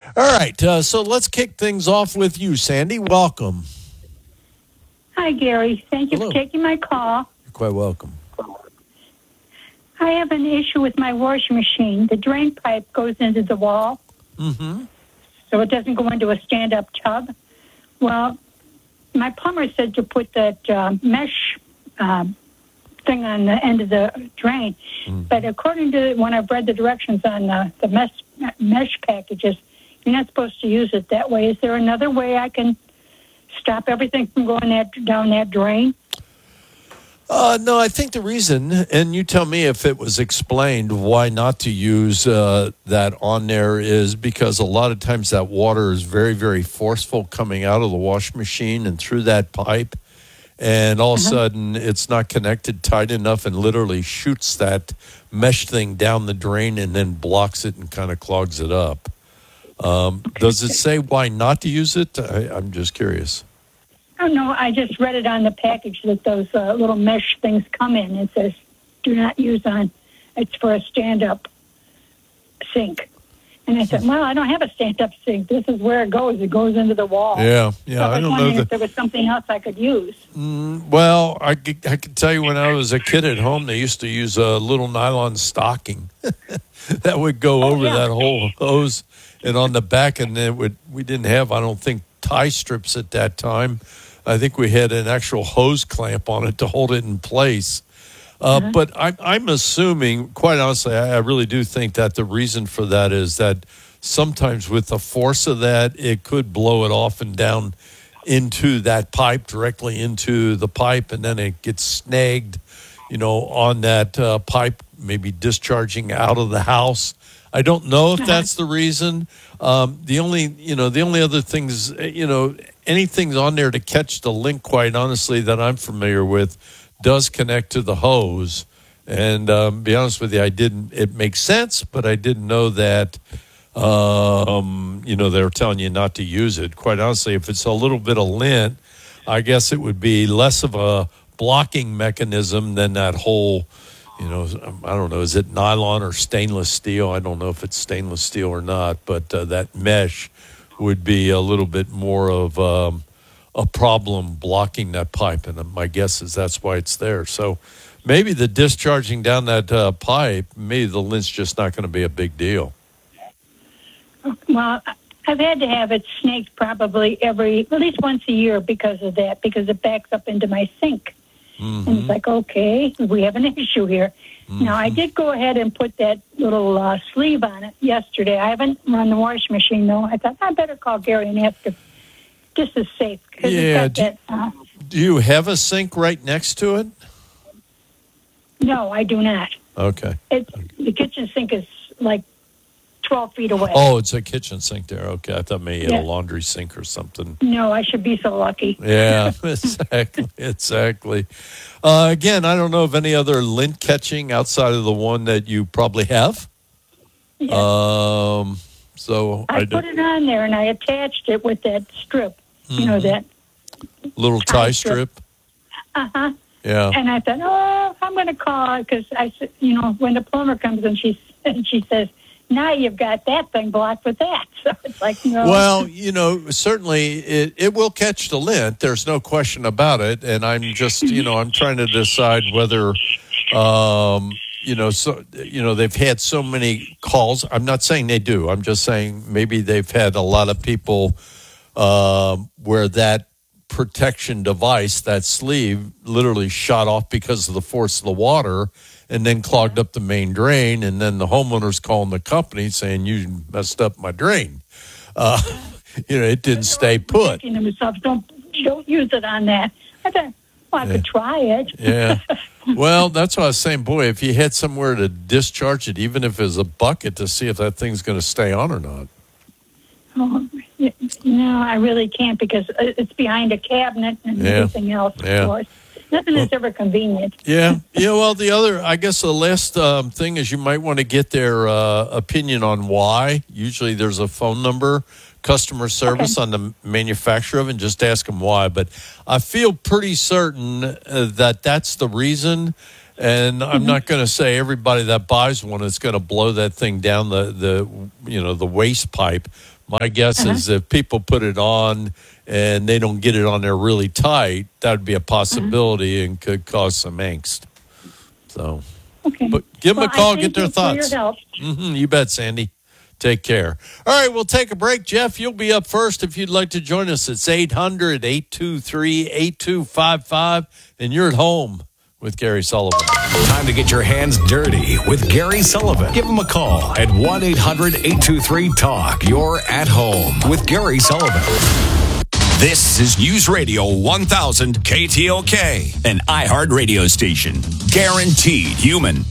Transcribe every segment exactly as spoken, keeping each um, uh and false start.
All right, uh, so let's kick things off with you, Sandy. Welcome. Hi, Gary. Thank you Hello. for taking my call. You're quite welcome. I have an issue with my washing machine. The drain pipe goes into the wall, Mm-hmm. so it doesn't go into a stand-up tub. Well, my plumber said to put that uh, mesh um, thing on the end of the drain. Mm. But according to when I've read the directions on the, the mesh, mesh packages, you're not supposed to use it that way. Is there another way I can stop everything from going that, down that drain? Uh, no, I think the reason, and you tell me if it was explained why not to use uh, that on there, is because a lot of times that water is very, very forceful coming out of the wash machine and through that pipe. And all of a sudden, it's not connected tight enough and literally shoots that mesh thing down the drain and then blocks it and kind of clogs it up. Um, does it say why not to use it? I, I'm just curious. Oh, no, I just read it on the package that those uh, little mesh things come in. It says, do not use on, it's for a stand-up sink. And I said, well, I don't have a stand-up sink. This is where it goes. It goes into the wall. Yeah, yeah, so I, was I don't know wondering that. if there was something else I could use. Mm, well, I, c- I can tell you when I was a kid at home, they used to use a little nylon stocking that would go Oh, over yeah. that whole hose, and on the back, and it would. We didn't have, I don't think, tie strips at that time. I think we had an actual hose clamp on it to hold it in place. Uh, Uh-huh. But I, I'm assuming, quite honestly, I, I really do think that the reason for that is that sometimes with the force of that, it could blow it off and down into that pipe, directly into the pipe, and then it gets snagged, you know, on that uh, pipe, maybe discharging out of the house. I don't know if that's the reason. Um, the only, you know, the only other things, you know, anything's on there to catch the link, quite honestly, that I'm familiar with, does connect to the hose. And um, be honest with you, I didn't, it makes sense, but I didn't know that, um, you know, they were telling you not to use it. Quite honestly, if it's a little bit of lint, I guess it would be less of a blocking mechanism than that whole, you know, I don't know, is it nylon or stainless steel? I don't know if it's stainless steel or not, but uh, that mesh would be a little bit more of um, a problem blocking that pipe. And my guess is that's why it's there. So maybe the discharging down that uh, pipe, maybe the lint's just not going to be a big deal. Well, I've had to have it snaked probably every, at least once a year because of that, because it backs up into my sink. Mm-hmm. And it's like, okay, we have an issue here. Mm-hmm. Now, I did go ahead and put that little uh, sleeve on it yesterday. I haven't run the washing machine, though. I thought I better call Gary and ask if this is safe. Cause Yeah, it's got that, uh, Do you have a sink right next to it? no, I do not. Okay. It's, the kitchen sink is like twelve feet away. Oh, it's a kitchen sink there. Okay. I thought maybe you had Yeah. a laundry sink or something. No, I should be so lucky. Yeah, exactly. Exactly. Uh, again, I don't know of any other lint catching outside of the one that you probably have. Yeah. Um, so I, I put did it on there, and I attached it with that strip, you know, that. little tie tie strip. strip. Uh-huh. Yeah. And I thought, oh, I'm going to call because I, said, you know, when the plumber comes and she and she says, now you've got that thing blocked with that. So it's like, no. Well, you know, certainly it, it will catch the lint. There's no question about it. And I'm just, you know, I'm trying to decide whether, um, you know, so, you know, they've had so many calls. I'm not saying they do. I'm just saying maybe they've had a lot of people um, where that protection device, that sleeve, literally shot off because of the force of the water and then clogged up the main drain. And then the homeowner's calling the company saying, you messed up my drain. Uh, you know, it didn't stay put. Protecting themselves. Don't, don't use it on that. I thought, well, I Yeah. could try it. Yeah. Well, that's what I was saying. Boy, if you had somewhere to discharge it, even if it was a bucket, to see if that thing's going to stay on or not. Oh, y- no, I really can't because it's behind a cabinet and Yeah. everything else, of Yeah. course. Nothing is ever convenient. Yeah. Yeah. Well, the other, I guess the last um, thing is you might want to get their uh, opinion on why. Usually there's a phone number, customer service Okay. on the manufacturer of it, and just ask them why. But I feel pretty certain uh, that that's the reason. And I'm not going to say everybody that buys one is going to blow that thing down the, the, you know, the waste pipe. My guess Uh-huh. is if people put it on and they don't get it on there really tight, that would be a possibility Uh-huh. and could cause some angst. So, Okay. but give them Well, a call, I get thank their you for your thoughts. help. Mm-hmm, you bet, Sandy. Take care. All right, we'll take a break. Jeff, you'll be up first if you'd like to join us. It's eight hundred, eight two three, eight two five five, and you're at home with Gary Sullivan. Time to get your hands dirty with Gary Sullivan. Give him a call at one eight hundred, eight two three, talk. You're at home with Gary Sullivan. This is News Radio one thousand K T O K, an iHeart radio station. Guaranteed human.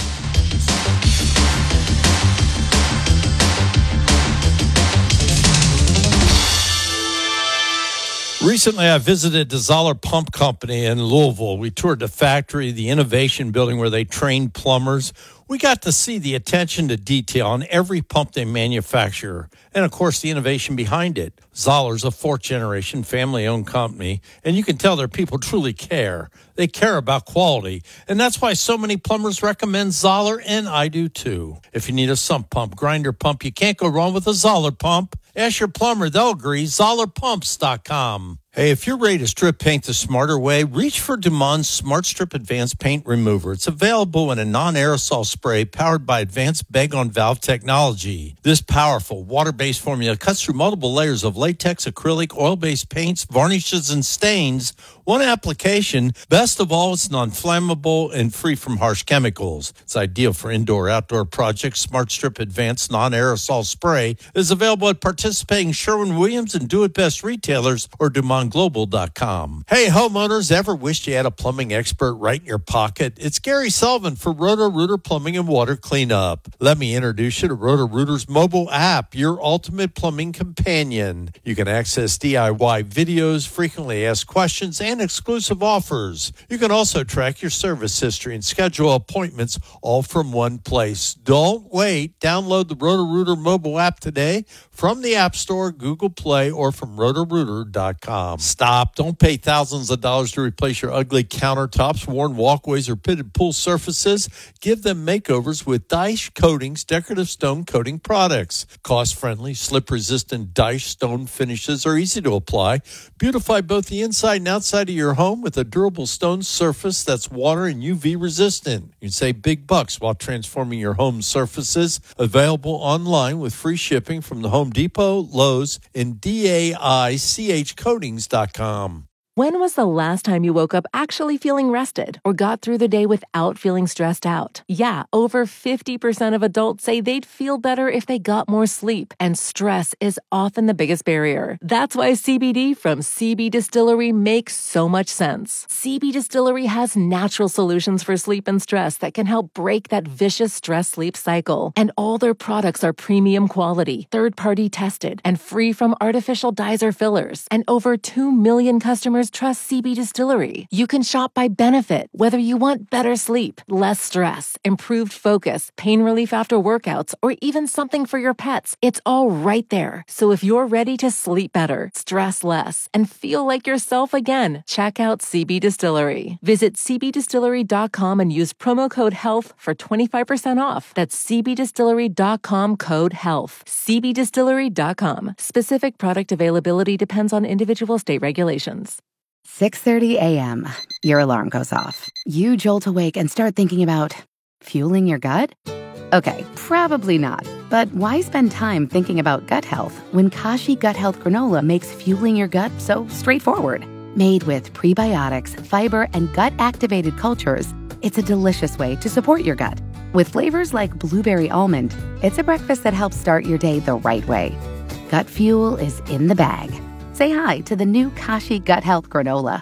Recently, I visited the Zoller Pump Company in Louisville. We toured the factory, the innovation building where they train plumbers. We got to see the attention to detail on every pump they manufacture and, of course, the innovation behind it. Zoller's a fourth-generation family-owned company, and you can tell their people truly care. They care about quality, and that's why so many plumbers recommend Zoller, and I do too. If you need a sump pump, grinder pump, you can't go wrong with a Zoller pump. Ask your plumber, they'll agree. Zoller Pumps dot com. Hey, if you're ready to strip paint the smarter way, reach for Dumond's Smart Strip Advanced Paint Remover. It's available in a non-aerosol spray powered by advanced bag-on-valve technology. This powerful water-based formula cuts through multiple layers of latex, acrylic, oil-based paints, varnishes, and stains. One application. Best of all, it's non-flammable and free from harsh chemicals. It's ideal for indoor-outdoor projects. Smart Strip Advanced Non-Aerosol Spray is available at participating Sherwin-Williams and Do-It-Best retailers or Dumond Global dot com. Hey, homeowners, ever wished you had a plumbing expert right in your pocket? It's Gary Sullivan for Roto-Rooter Plumbing and Water Cleanup. Let me introduce you to Roto-Rooter's mobile app, your ultimate plumbing companion. You can access D I Y videos, frequently asked questions, and exclusive offers. You can also track your service history and schedule appointments all from one place. Don't wait. Download the Roto-Rooter mobile app today from the App Store, Google Play, or from Roto Rooter dot com. Stop. Don't pay thousands of dollars to replace your ugly countertops, worn walkways, or pitted pool surfaces. Give them makeovers with Dyche Coatings decorative stone coating products. Cost-friendly, slip-resistant Dyche stone finishes are easy to apply. Beautify both the inside and outside of your home with a durable stone surface that's water and U V resistant. You can save big bucks while transforming your home surfaces. Available online with free shipping from the Home Depot, Lowe's, and D A I C H coatings dot com. When was the last time you woke up actually feeling rested or got through the day without feeling stressed out? Yeah, over fifty percent of adults say they'd feel better if they got more sleep, and stress is often the biggest barrier. That's why C B D from C B Distillery makes so much sense. C B Distillery has natural solutions for sleep and stress that can help break that vicious stress-sleep cycle. And all their products are premium quality, third-party tested, and free from artificial dyes or fillers. And over two million customers trust C B Distillery. You can shop by benefit, whether you want better sleep, less stress, improved focus, pain relief after workouts, or even something for your pets. It's all right there. So if you're ready to sleep better, stress less, and feel like yourself again, check out C B Distillery. Visit C B distillery dot com and use promo code HEALTH for twenty-five percent off. That's C B distillery dot com code HEALTH. C B distillery dot com. Specific product availability depends on individual state regulations. six thirty a.m. Your alarm goes off. You jolt awake and start thinking about fueling your gut? Okay, probably not. But why spend time thinking about gut health when Kashi Gut Health Granola makes fueling your gut so straightforward? Made with prebiotics, fiber, and gut-activated cultures, it's a delicious way to support your gut. With flavors like blueberry almond, it's a breakfast that helps start your day the right way. Gut fuel is in the bag. Say hi to the new Kashi Gut Health Granola.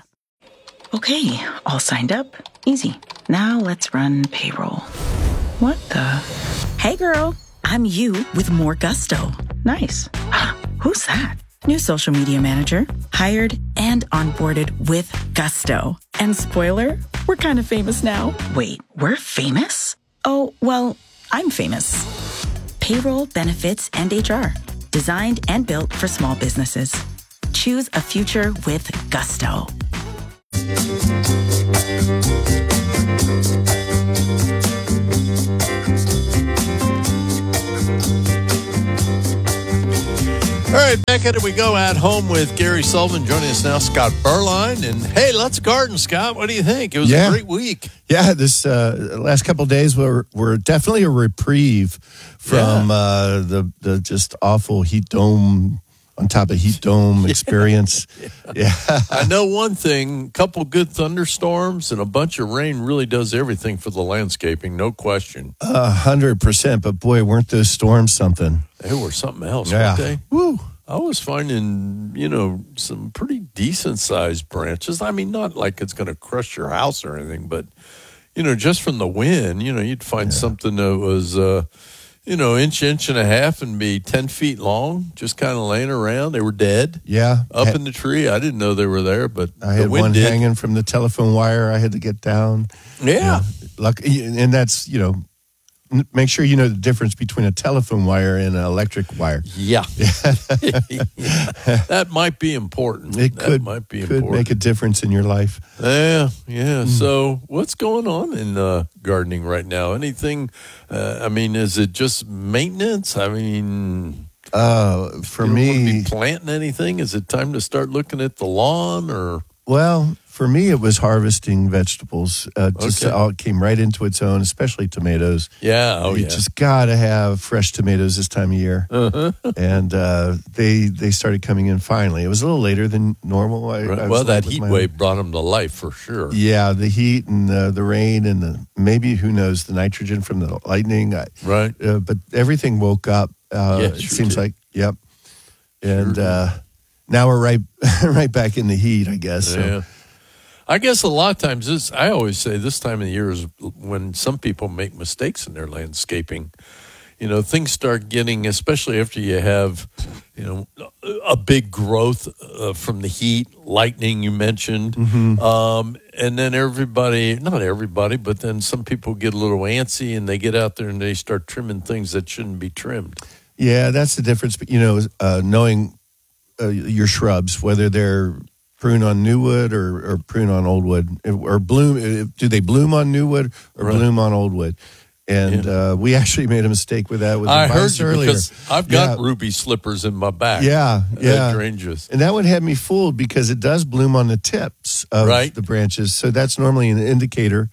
Okay, all signed up. Easy. Now let's run payroll. What the? Hey girl, I'm you with more gusto. Nice. Who's that? New social media manager. Hired and onboarded with gusto. And spoiler, we're kind of famous now. Wait, we're famous? Oh, well, I'm famous. Payroll, benefits, and H R. Designed and built for small businesses. Choose a future with gusto. All right, back at it we go at home with Gary Sullivan. Joining us now, Scott Berline. And hey, let's garden, Scott. What do you think? It was Yeah. a great week. Yeah, this uh, last couple of days were were definitely a reprieve from Yeah. uh, the the just awful heat dome on top of heat dome experience. Yeah, I know one thing, a couple good thunderstorms and a bunch of rain really does everything for the landscaping, no question. a hundred percent. But boy, weren't those storms something? They were something else, Yeah, weren't they? woo. I was finding, you know, some pretty decent-sized branches. I mean, not like it's going to crush your house or anything, but, you know, just from the wind, you know, you'd find something that was, uh, you know, inch, inch and a half and be ten feet long, just kind of laying around. They were dead. Yeah, Up Ha- in the tree. I didn't know they were there, but I the had wind one did. hanging from the telephone wire. I had to get down. Yeah. Luck, and that's you know, n- make sure you know the difference between a telephone wire and an electric wire. Yeah. That might be important. It that could might be could important. make a difference in your life. Yeah, yeah. So, what's going on in uh, gardening right now? Anything? Uh, I mean, is it just maintenance? I mean, Uh, for you don't wanna me, be planting anything? Is it time to start looking at the lawn? Or well, for me, it was harvesting vegetables. Uh, just Okay. all, it came right into its own, especially tomatoes. yeah, oh you yeah, just gotta have fresh tomatoes this time of year, uh-huh. and uh, they they started coming in finally. It was a little later than normal. I, Right. I was Well, that with heat my- wave brought them to life for sure. Yeah, the heat and the, the rain and the maybe who knows the nitrogen from the lightning. I, Right. uh, but everything woke up. Uh, Yeah, it sure seems did. like yep. And Sure did. uh, now we're right right back in the heat, I guess. So. Yeah. I guess a lot of times this, I always say this time of the year is when some people make mistakes in their landscaping. You know, things start getting, especially after you have, you know, a big growth uh, from the heat, lightning you mentioned. Mm-hmm. Um, and then everybody, not everybody, but then some people get a little antsy and they get out there and they start trimming things that shouldn't be trimmed. Yeah, that's the difference. But you know, uh, knowing uh, your shrubs, whether they're prune on new wood or, or prune on old wood, or bloom. Do they bloom on new wood or Right. bloom on old wood? And uh, we actually made a mistake with that. With I the heard vines you earlier. because I've got Yeah. ruby slippers in my back. Yeah, yeah. Hydrangeas. And that one had me fooled because it does bloom on the tips of Right. the branches. So that's normally an indicator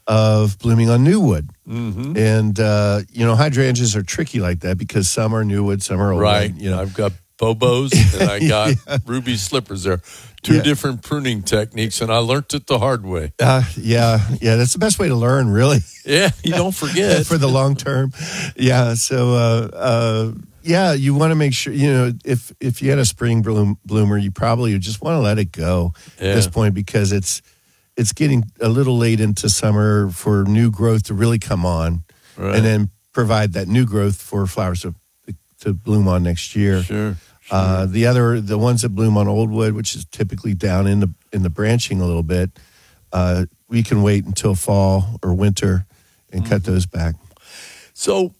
of blooming on new wood. Mm-hmm. And, uh, you know, hydrangeas are tricky like that because some are new wood, some are old Right. wood. You know, I've got Bobos and I got ruby slippers there. Two Yeah. different pruning techniques, and I learned it the hard way. uh, yeah, yeah, that's the best way to learn, really. Yeah, you don't forget. For the long term. Yeah. So, uh, uh, yeah, you want to make sure, you know, if, if you had a spring bloom, bloomer, you probably just want to let it go Yeah. at this point because it's, it's getting a little late into summer for new growth to really come on Right. and then provide that new growth for flowers to, to bloom on next year. Sure. Uh, the other, the ones that bloom on old wood, which is typically down in the in the branching a little bit, uh, we can wait until fall or winter and cut those back. So,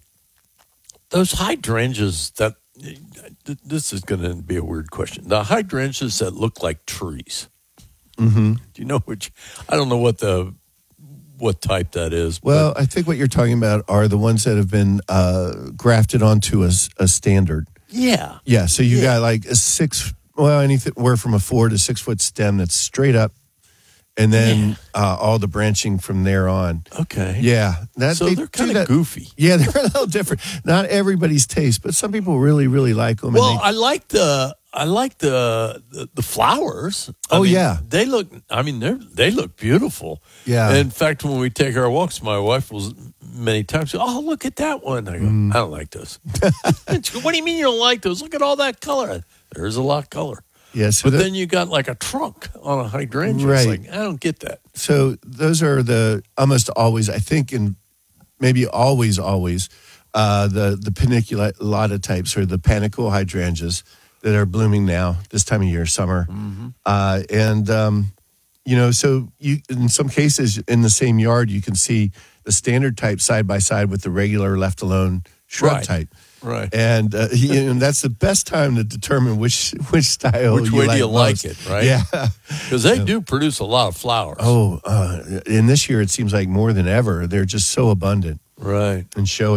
those hydrangeas that, this is going to be a weird question. The hydrangeas that look like trees. Mm-hmm. Do you know which? I don't know what the, what type that is. but- Well, I think what you're talking about are the ones that have been uh, grafted onto a, s- a standard. yeah. Yeah, so you Yeah. got like a six, well, anywhere from a four to six foot stem that's straight up, and then uh, all the branching from there on. Okay. Yeah, that So they they're do kind of that- goofy. Yeah, they're a little different. Not everybody's taste, but some people really, really like them. Well, and they, I like the I like the the, the flowers. I Oh, mean, yeah. they look. I mean, they they look beautiful. Yeah. In fact, when we take our walks, my wife will many times say, "Oh, look at that one." I go, Mm. "I don't like those." What do you mean you don't like those? Look at all that color. There's a lot of color. yeah, so But the- then you got like a trunk on a hydrangea. Right. It's like, I don't get that. So those are the almost always, I think, and maybe always, always, uh, the the paniculata types or the panicle hydrangeas that are blooming now this time of year, summer, uh, and um, you know, so you in some cases in the same yard you can see the standard type side by side with the regular left alone shrub Right. type. Right. And, uh, you know, that's the best time to determine which which style Which you way like do you like most. it, right? Yeah. Because they do produce a lot of flowers. Oh, uh, and this year it seems like more than ever. They're just so abundant Right. and showy.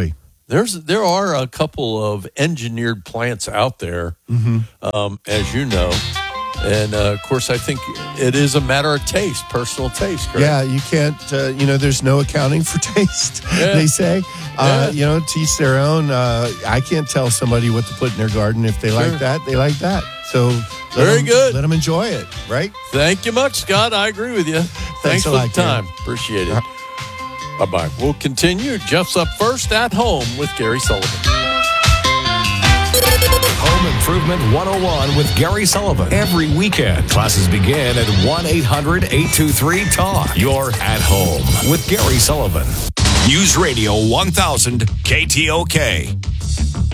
There's there are a couple of engineered plants out there, Mm-hmm. um, as you know, and uh, of course, I think it is a matter of taste, personal taste. Correct? Yeah, you can't, uh, you know, there's no accounting for taste, Yeah. they say. Uh, Yeah. You know, to each their own. Uh, I can't tell somebody what to put in their garden. If they Sure. like that, they like that. So let Very them, good. Let them enjoy it, right? Thank you much, Scott. I agree with you. Thanks, a for lot, the time. Appreciate it. Bye bye. We'll continue. Jeff's up first at home with Gary Sullivan. Home Improvement one oh one with Gary Sullivan. Every weekend, classes begin at one eight hundred eight two three talk. You're at home with Gary Sullivan. News Radio one thousand K T O K.